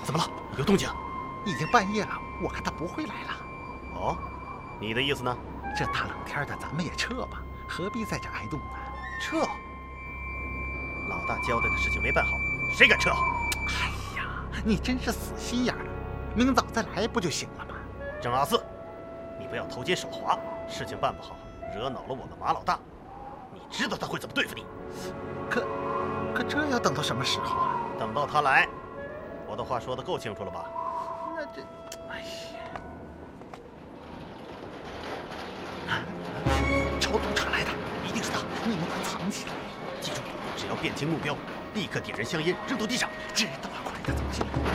怎么了？有动静？ 已经半夜了，我看他不会来了。 哦，你的意思呢？ 这大冷天的，咱们也撤吧，何必在这挨冻呢？ 撤？老大交代的事情没办好，谁敢撤？ 哎呀，你真是死心眼儿，明早再来不就行了吗？ 郑阿四，你不要投机手滑，事情办不好，惹恼了我们马老大，你知道他会怎么对付你。 可这要等到什么时候啊？ 等到他来，我的话说得够清楚了吧？ 那这，哎呀，朝东传来的，一定是他，你们快藏起来！ 记住，只要辨清目标，立刻点燃香烟扔到地上。 知道了，快点走进来。